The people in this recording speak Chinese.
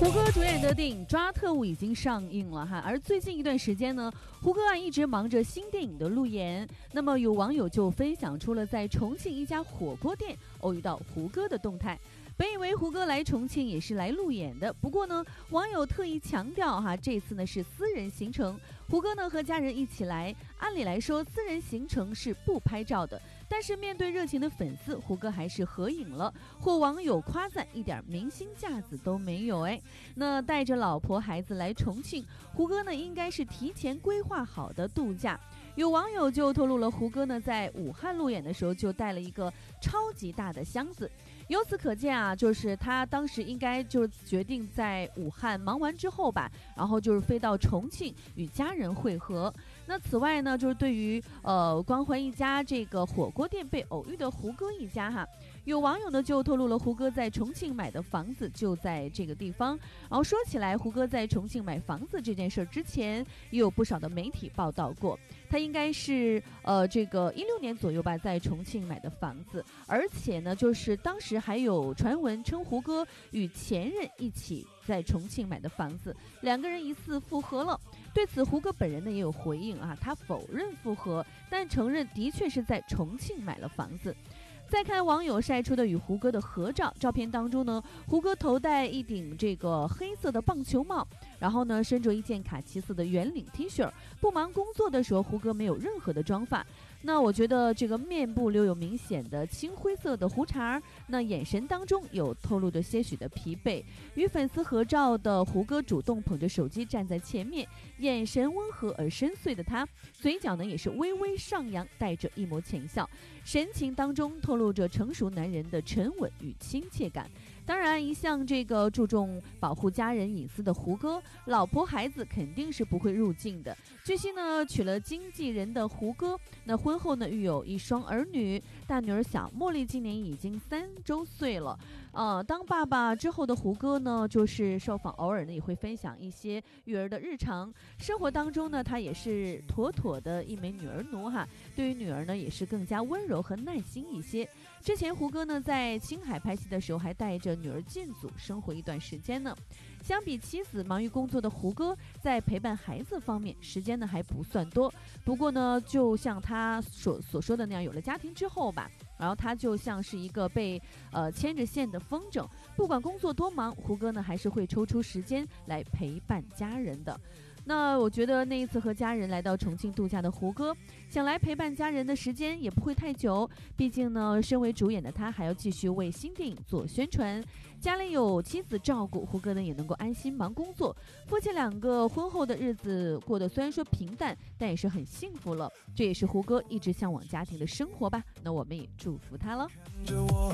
胡歌主演的电影《抓特务》已经上映了哈，而最近一段时间呢，胡歌一直忙着新电影的路演。那么有网友就分享出了在重庆一家火锅店偶遇到胡歌的动态。本以为胡歌来重庆也是来路演的，不过呢，网友特意强调这次呢是私人行程，胡歌呢和家人一起来。按理来说，私人行程是不拍照的，但是面对热情的粉丝，胡歌还是合影了，获网友夸赞，一点明星架子都没有。那带着老婆孩子来重庆，胡歌呢应该是提前规划好的度假。有网友就透露了，胡歌呢在武汉路演的时候就带了一个超级大的箱子，由此可见就是他当时应该就决定在武汉忙完之后吧，然后就是飞到重庆与家人会合。那此外呢，就是对于光环一家这个火锅店被偶遇的胡歌一家有网友呢就透露了胡歌在重庆买的房子就在这个地方。然后说起来，胡歌在重庆买房子这件事之前也有不少的媒体报道过，他应该是这个16年左右吧，在重庆买的房子，而且呢就是当时还有传闻称胡歌与前任一起在重庆买的房子，两个人疑似复合了。对此胡歌本人呢也有回应他否认复合，但承认的确是在重庆买了房子。再看网友晒出的与胡歌的合照，照片当中呢，胡歌头戴一顶这个黑色的棒球帽，然后呢身着一件卡其色的圆领 T 恤。不忙工作的时候，胡歌没有任何的妆发。那我觉得这个面部留有明显的青灰色的胡茬，那眼神当中有透露着些许的疲惫。与粉丝合照的胡歌主动捧着手机站在前面，眼神温和而深邃的他，嘴角呢也是微微上扬，带着一抹浅笑，神情当中透露着成熟男人的沉稳与亲切感。当然，一向这个注重保护家人隐私的胡歌，老婆孩子肯定是不会入境的。据悉呢，娶了经纪人的胡歌，那婚后呢育有一双儿女，大女儿小茉莉今年已经3周岁了。当爸爸之后的胡歌呢，就是受访偶尔呢也会分享一些育儿的日常生活当中呢，他也是妥妥的一枚女儿奴对于女儿呢也是更加温柔和耐心一些。之前胡歌呢在青海拍戏的时候还带着女儿进组生活一段时间呢。相比妻子忙于工作的胡歌，在陪伴孩子方面时间呢还不算多。不过呢，就像他所说的那样，有了家庭之后吧，然后他就像是一个被牵着线的风筝，不管工作多忙，胡歌呢还是会抽出时间来陪伴家人的。那我觉得那一次和家人来到重庆度假的胡歌，想来陪伴家人的时间也不会太久，毕竟呢，身为主演的他还要继续为新电影做宣传，家里有妻子照顾，胡歌呢也能够安心忙工作。夫妻两个婚后的日子过得虽然说平淡，但也是很幸福了。这也是胡歌一直向往家庭的生活吧。那我们也祝福他了。